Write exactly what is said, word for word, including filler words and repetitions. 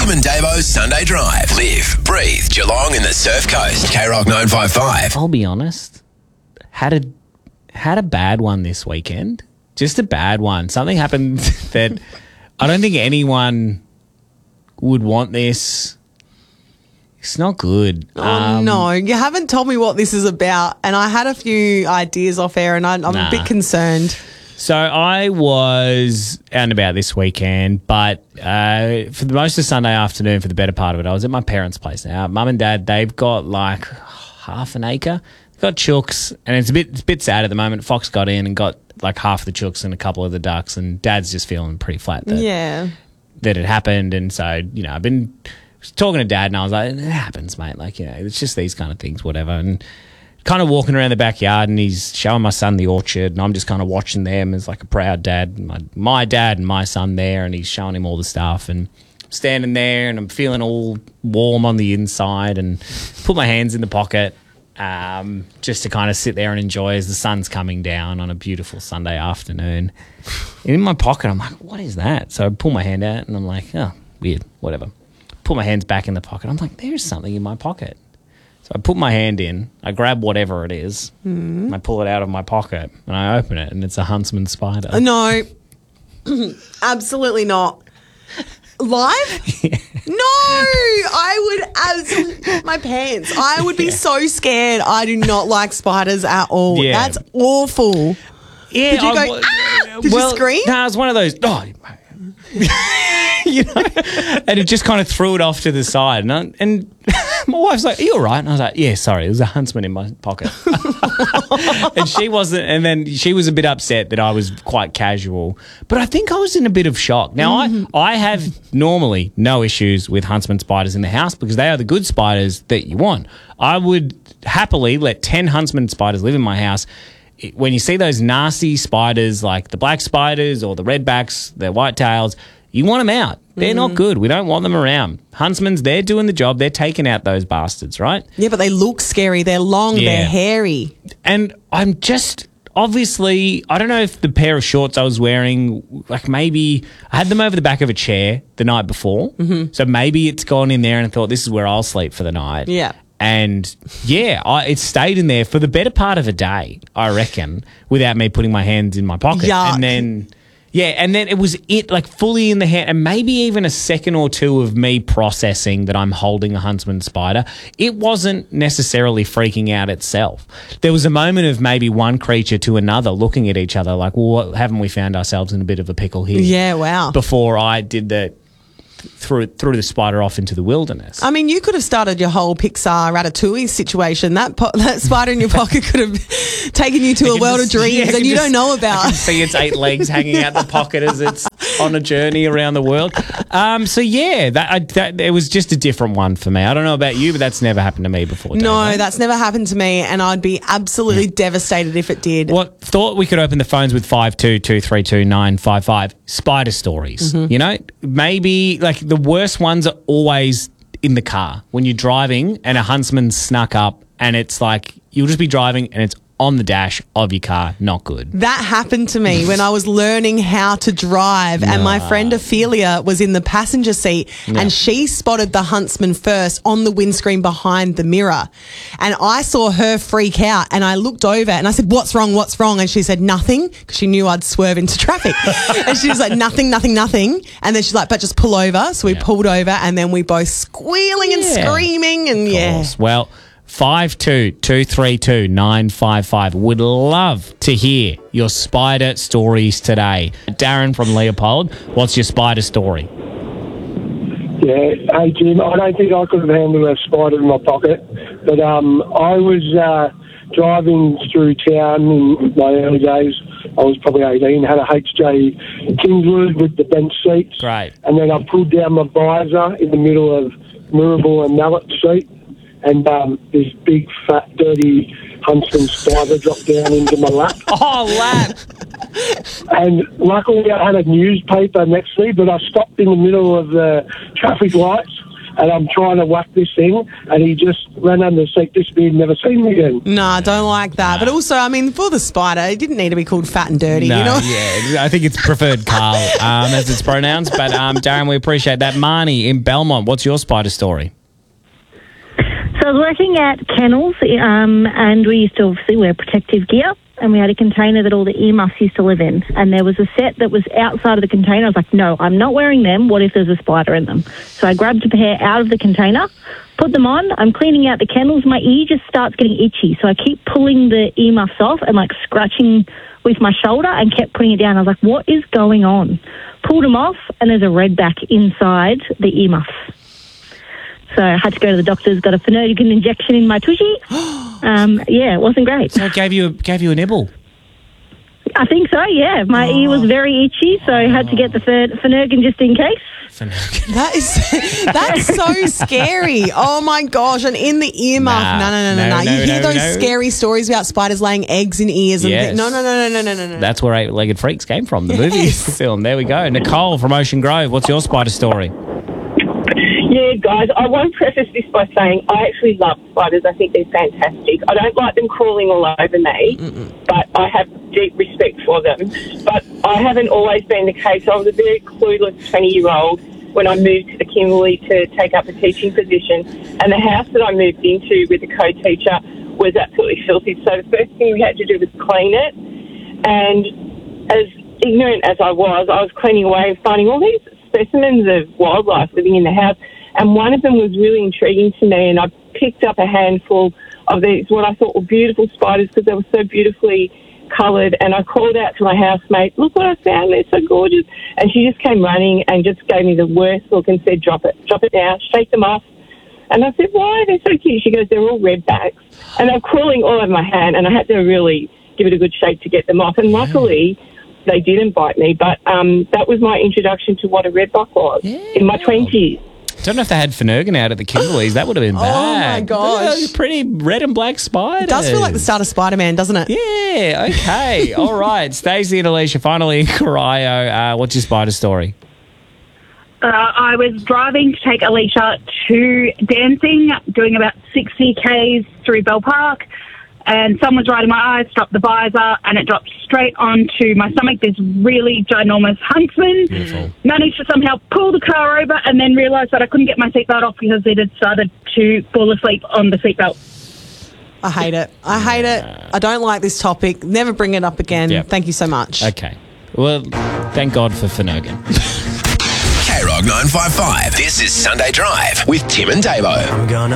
Tim and Davo's Sunday Drive. Live, breathe, Geelong in the Surf Coast. K Rock nine five five. I'll be honest, had a had a bad one this weekend. Just a bad one. Something happened that I don't think anyone would want this. It's not good. Oh, Um, no. You haven't told me what this is about, and I had a few ideas off air, and I, I'm Nah. a bit concerned. So I was out and about this weekend, but uh, for the most of Sunday afternoon, for the better part of it, I was at my parents' place now. Mum and Dad, they've got like half an acre. They've got chooks, and it's a bit, it's a bit sad at the moment. Fox got in and got like half the chooks and a couple of the ducks, and Dad's just feeling pretty flat that, Yeah. that it happened. And so, you know, I've been talking to Dad, and I was like, it happens, mate. Like, you know, it's just these kind of things, whatever. And kind of walking around the backyard, and he's showing my son the orchard, and I'm just kind of watching them as like a proud dad, my, my dad and my son there, and he's showing him all the stuff, and I'm standing there, and I'm feeling all warm on the inside, and put my hands in the pocket um, just to kind of sit there and enjoy as the sun's coming down on a beautiful Sunday afternoon. And in my pocket, I'm like, what is that? So I pull my hand out, and I'm like, oh, weird, whatever. Put my hands back in the pocket. I'm like, there's something in my pocket. So I put my hand in, I grab whatever it is, Mm. and I pull it out of my pocket, and I open it, and it's a huntsman spider. Uh, No. Absolutely not. Live? Yeah. No. I would absolutely... My pants. I would be Yeah. so scared. I do not like spiders at all. Yeah. That's awful. Yeah, Did you I go, wa- "Ah!" Did you well, scream? No, it was one of those, oh, you know, and it just kind of threw it off to the side. And, I, and my wife's like, are you all right? And I was like, yeah, sorry, there was a huntsman in my pocket. And she wasn't, and then she was a bit upset that I was quite casual. But I think I was in a bit of shock. Now, I, I have normally no issues with huntsman spiders in the house because they are the good spiders that you want. I would happily let ten huntsman spiders live in my house. When you see those nasty spiders like the black spiders or the redbacks, the whitetails, you want them out. They're not good. We don't want them around. Huntsmen's, they're doing the job. They're taking out those bastards, right? Yeah, but they look scary. They're long. Yeah. They're hairy. And I'm just, obviously, I don't know if the pair of shorts I was wearing, like maybe I had them over the back of a chair the night before. Mm-hmm. So maybe it's gone in there and I thought, this is where I'll sleep for the night. Yeah. And yeah, I, it stayed in there for the better part of a day, I reckon, without me putting my hands in my pocket. Yuck. And then, yeah, and then it was it like fully in the hand, and maybe even a second or two of me processing that I'm holding a huntsman spider. It wasn't necessarily freaking out itself. There was a moment of maybe one creature to another looking at each other like, well, what, haven't we found ourselves in a bit of a pickle here? Yeah, wow. Before I did the threw threw the spider off into the wilderness. I mean, you could have started your whole Pixar Ratatouille situation. That po- that spider in your pocket could have taken you to a can world just- of dreams yeah, I that can you just- don't know I about. can see its eight legs hanging out the pocket as it's on a journey around the world. Um, so yeah, that, I, that it was just a different one for me. I don't know about you, but that's never happened to me before. No, Dave, eh? that's never happened to me, and I'd be absolutely devastated if it did. What thought we could open the phones with five two two three two nine five five spider stories. Mm-hmm. You know, maybe like the worst ones are always in the car when you're driving and a huntsman snuck up, and it's like you'll just be driving and it's on the dash of your car. Not good. That happened to me when I was learning how to drive, and my friend Ophelia was in the passenger seat, and she spotted the huntsman first on the windscreen behind the mirror, and I saw her freak out, and I looked over and I said, what's wrong, what's wrong? And she said, nothing, because she knew I'd swerve into traffic. And she was like, nothing, nothing, nothing. And then she's like, but just pull over. So we Yeah. pulled over, and then we both squealing and Yeah. screaming, and yeah. course. Well, five two two three two nine five five. Would love to hear your spider stories today. Darren from Leopold, what's your spider story? Yeah, hey Jim, I don't think I could have handled a spider in my pocket, but um, I was uh, driving through town in my early days. I was probably eighteen, had a H J Kingswood with the bench seats. Great. And then I pulled down my visor in the middle of Mirabel and Mallet Street, and um, this big, fat, dirty huntsman spider dropped down into my lap. Oh, lap. And luckily I had a newspaper next to me, but I stopped in the middle of the traffic lights. and I'm trying to whack this thing, and he just ran under the seat, disappeared, never seen me again. No, I don't like that. But also, I mean, for the spider, it didn't need to be called fat and dirty, No, you know? yeah, I think it's preferred Carl um, as it's pronounced. But um, Darren, we appreciate that. Marnie in Belmont, what's your spider story? So I was working at kennels, um, and we used to obviously wear protective gear, and we had a container that all the earmuffs used to live in. And there was a set that was outside of the container. I was like, no, I'm not wearing them. What if there's a spider in them? So I grabbed a pair out of the container, put them on. I'm cleaning out the kennels. My ear just starts getting itchy. So I keep pulling the earmuffs off and like scratching with my shoulder and kept putting it down. I was like, what is going on? Pulled them off, and there's a redback inside the earmuffs. So I had to go to the doctor's, got a Phenergan injection in my tushy. Um, yeah, it wasn't great. So it gave you a, gave you a nibble. I think so, yeah. My Oh. ear was very itchy, so I had to get the Pher- Phenergan just in case. Phenergan. That is that's so scary. Oh my gosh! And in the earmuff, Nah, no, no, no, no, no, no. You no, hear no, those no. scary stories about spiders laying eggs in ears and Yes. thi- no, no, no, no, no, no, no, no. That's where Eight-Legged Freaks came from, the movie Yes. film. There we go. Nicole from Ocean Grove, what's your spider story? Yeah, guys, I want to preface this by saying I actually love spiders. I think they're fantastic. I don't like them crawling all over me, Mm-mm. but I have deep respect for them. But I haven't always been the case. I was a very clueless twenty-year-old when I moved to the Kimberley to take up a teaching position, and the house that I moved into with the co-teacher was absolutely filthy. So the first thing we had to do was clean it, and as ignorant as I was, I was cleaning away and finding all these specimens of wildlife living in the house. And one of them was really intriguing to me, and I picked up a handful of these, what I thought were beautiful spiders because they were so beautifully coloured. And I called out to my housemate, look what I found, they're so gorgeous. And she just came running and just gave me the worst look and said, drop it, drop it now, shake them off. And I said, why? They're so cute. She goes, they're all redbacks. And they're crawling all over my hand, and I had to really give it a good shake to get them off. And luckily, they didn't bite me, but um, that was my introduction to what a redback was Yeah. in my twenties. Don't know if they had Phenergan out at the Kimberleys. That would have been Oh, bad. my gosh. They're pretty red and black spiders. It does feel like the start of Spider-Man, doesn't it? Yeah, okay. All right. Stacey and Alicia, finally in Corio. Uh, what's your spider story? Uh, I was driving to take Alicia to dancing, doing about sixty kays through Bell Park, and someone's right in my eye, stopped the visor, and it dropped straight onto my stomach. This really ginormous huntsman. Beautiful. Managed to somehow pull the car over and then realised that I couldn't get my seatbelt off because it had started to fall asleep on the seatbelt. I hate it. I hate it. I don't like this topic. Never bring it up again. Yep. Thank you so much. Okay. Well, thank God for Phenergan. K Rock nine five five. This is Sunday Drive with Tim and Davo. I'm gonna